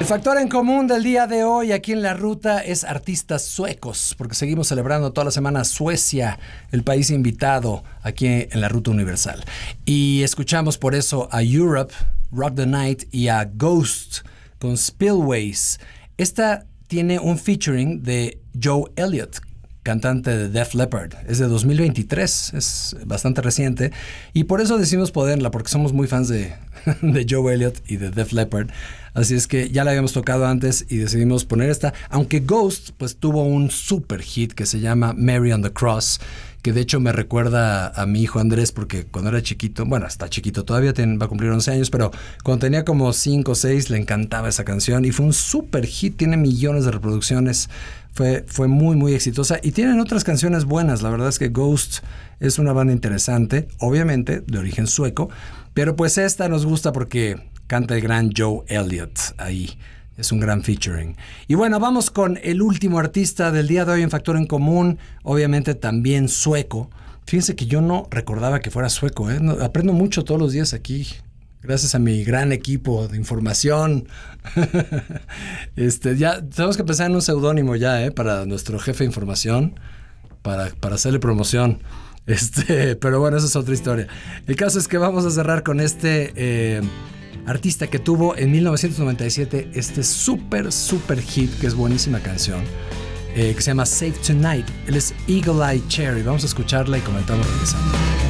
El factor en común del día de hoy aquí en La Ruta es artistas suecos, porque seguimos celebrando toda la semana Suecia, el país invitado aquí en La Ruta Universal. Y escuchamos por eso a Europe, Rock the Night, y a Ghost con Spillways. Esta tiene un featuring de Joe Elliott, cantante de Def Leppard. Es de 2023, es bastante reciente. Y por eso decidimos ponerla, porque somos muy fans de Joe Elliott y de Def Leppard. Así es que ya la habíamos tocado antes y decidimos poner esta. Aunque Ghost pues tuvo un super hit que se llama Mary on the Cross, que de hecho me recuerda a mi hijo Andrés, porque cuando era chiquito, bueno, está chiquito todavía, va a cumplir 11 años, pero cuando tenía como 5 o 6 le encantaba esa canción y fue un super hit, tiene millones de reproducciones, fue muy muy exitosa y tienen otras canciones buenas. La verdad es que Ghost es una banda interesante, obviamente de origen sueco, pero pues esta nos gusta porque canta el gran Joe Elliott ahí. Es un gran featuring. Y bueno, vamos con el último artista del día de hoy en Factor en Común, obviamente también sueco. Fíjense que yo no recordaba que fuera sueco, ¿eh? No, aprendo mucho todos los días aquí, gracias a mi gran equipo de información. Ya tenemos que pensar en un seudónimo ya, para nuestro jefe de información, para hacerle promoción. Pero bueno, esa es otra historia. El caso es que vamos a cerrar con artista que tuvo en 1997 este super hit, que es buenísima canción, que se llama Save Tonight. Él es Eagle Eye Cherry. Vamos a escucharla y comentamos regresando.